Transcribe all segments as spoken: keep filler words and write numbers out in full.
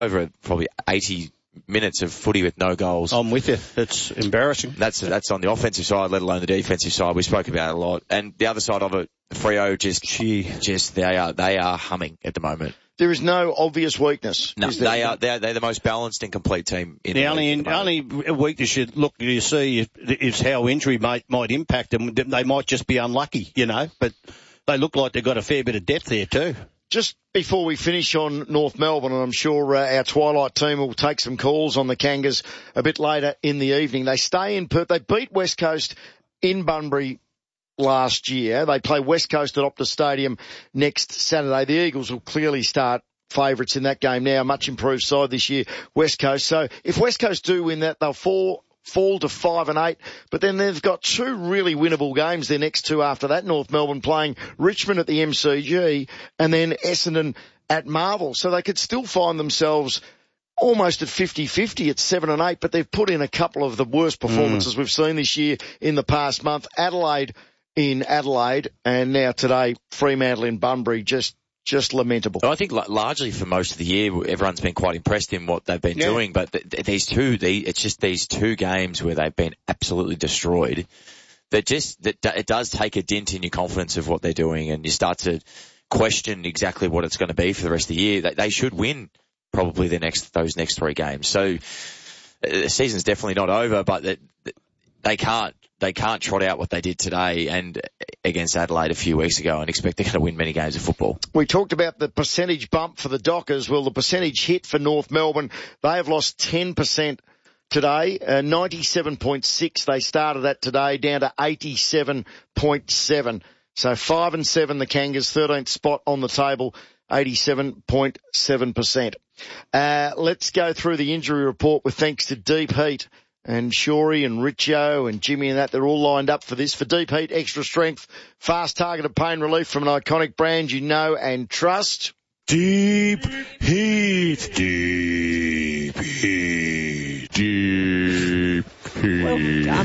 over probably eighty minutes of footy with no goals. I'm with you. It's embarrassing. That's that's on the offensive side, let alone the defensive side. We spoke about it a lot. And the other side of it, Freo just, Gee. just they are they are humming at the moment. There is no obvious weakness. No, they are they're, they're the most balanced and complete team in the, the only league. The only weakness you look you see is how injury might might impact them. They might just be unlucky, you know. But they look like they've got a fair bit of depth there too. Just before we finish on North Melbourne, and I'm sure uh, our Twilight team will take some calls on the Kangas a bit later in the evening. They stay in Perth. They beat West Coast in Bunbury last year. They play West Coast at Optus Stadium next Saturday. The Eagles will clearly start favourites in that game now. Much improved side this year, West Coast. So if West Coast do win that, they'll fall fall to five and eight. But then they've got two really winnable games. Their next two after that. North Melbourne playing Richmond at the M C G and then Essendon at Marvel. So they could still find themselves almost at fifty-fifty at seven and eight, but they've put in a couple of the worst performances mm. we've seen this year in the past month. Adelaide in Adelaide, and now today Fremantle in Bunbury, just just lamentable. I think largely for most of the year, everyone's been quite impressed in what they've been yeah. doing, but th- th- these two, the, it's just these two games where they've been absolutely destroyed. That just that it does take a dent in your confidence of what they're doing, and you start to question exactly what it's going to be for the rest of the year. They, they should win probably the next those next three games. So the season's definitely not over, but they, they can't they can't trot out what they did today and against Adelaide a few weeks ago and expect they're going to win many games of football. We talked about the percentage bump for the Dockers. Well, the percentage hit for North Melbourne, they have lost ten percent today, uh, ninety-seven point six they started at today, down to eighty-seven point seven. So five and seven the Kangas, thirteenth spot on the table, eighty-seven point seven percent. Uh, let's go through the injury report with thanks to Deep Heat. And Shorey and Richo and Jimmy and that, they're all lined up for this. For Deep Heat, extra strength, fast targeted pain relief from an iconic brand you know and trust. Deep Heat, Deep Heat, Deep Heat, well done,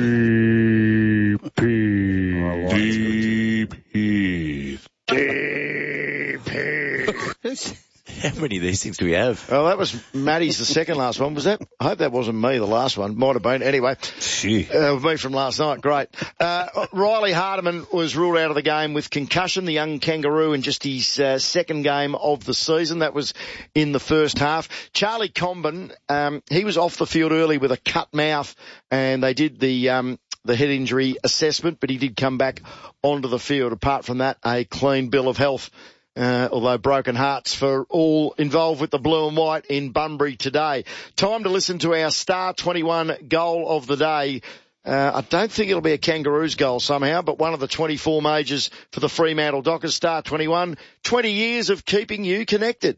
Deep Heat, Deep Heat, Deep Heat. How many of these things do we have? Oh, that was Matty's the second last one. Was that? I hope that wasn't me, the last one. Might have been. Anyway, uh, me from last night. Great. Uh, Riley Hardiman was ruled out of the game with concussion, the young kangaroo, in just his uh, second game of the season. That was in the first half. Charlie Comben, um, he was off the field early with a cut mouth, and they did the um, the head injury assessment, but he did come back onto the field. Apart from that, a clean bill of health. Uh, although broken hearts for all involved with the blue and white in Bunbury today. Time to listen to our Star twenty-one goal of the day. Uh, I don't think it'll be a Kangaroos goal somehow, but one of the twenty-four majors for the Fremantle Dockers. Star twenty-one, twenty years of keeping you connected.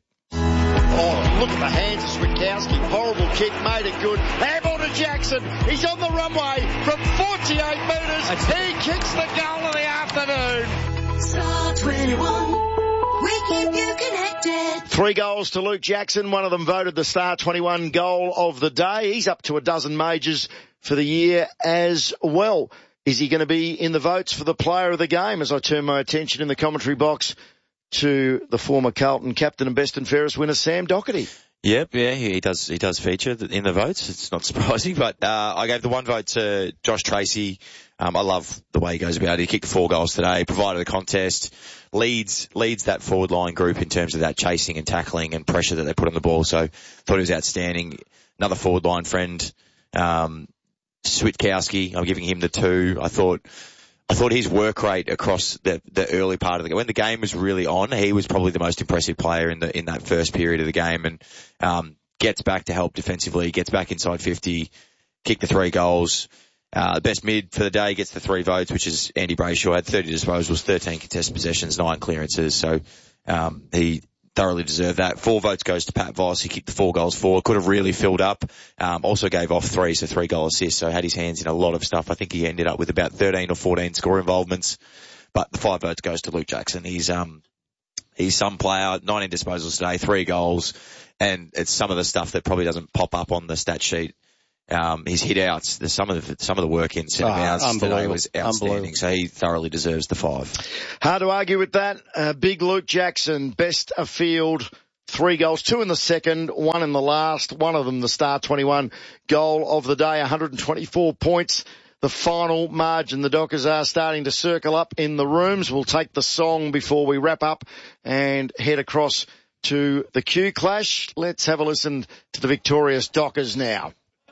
Oh, look at the hands of Switkowski. Horrible kick, made it good. Handball to Jackson. He's on the runway from forty-eight metres. He kicks the goal of the afternoon. Star twenty-one. We keep you connected. Three goals to Luke Jackson. One of them voted the Star twenty-one goal of the day. He's up to a dozen majors for the year as well. Is he going to be in the votes for the player of the game? As I turn my attention in the commentary box to the former Carlton captain and best and fairest winner, Sam Doherty. Yep, yeah, he does, he does feature in the votes. It's not surprising, but, uh, I gave the one vote to Josh Tracy. Um, I love the way he goes about it. He kicked four goals today, provided a contest, leads, leads that forward line group in terms of that chasing and tackling and pressure that they put on the ball. So thought he was outstanding. Another forward line friend, um, Switkowski, I'm giving him the two. I thought, I thought his work rate across the, the early part of the game, when the game was really on, he was probably the most impressive player in the, in that first period of the game, and, um, gets back to help defensively, gets back inside fifty, kicked the three goals. Uh, best mid for the day gets the three votes, which is Andy Brayshaw. Had thirty disposals, thirteen contested possessions, nine clearances. So, um, he thoroughly deserved that. Four votes goes to Pat Voss. He kicked the four goals for. Could have really filled up. Um, also gave off three, so three goal assists. So had his hands in a lot of stuff. I think he ended up with about thirteen or fourteen score involvements. But the five votes goes to Luke Jackson. He's, um, he's some player, nineteen disposals today, three goals. And it's some of the stuff that probably doesn't pop up on the stat sheet. Um, his hit outs, the, some of the, some of the work in centre bounce oh, today was outstanding. So he thoroughly deserves the five. Hard to argue with that. Uh, big Luke Jackson, best afield Three goals, two in the second, one in the last, one of them the star twenty-one goal of the day, one hundred twenty-four points. The final margin. The Dockers are starting to circle up in the rooms. We'll take the song before we wrap up and head across to the Q Clash. Let's have a listen to the victorious Dockers now.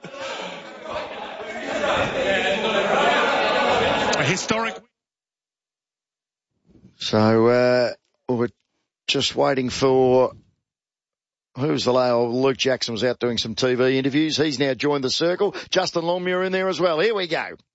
A historic. So, uh, we're just waiting for, who's the lad? Luke Jackson was out doing some T V interviews. He's now joined the circle. Justin Longmuir in there as well. Here we go.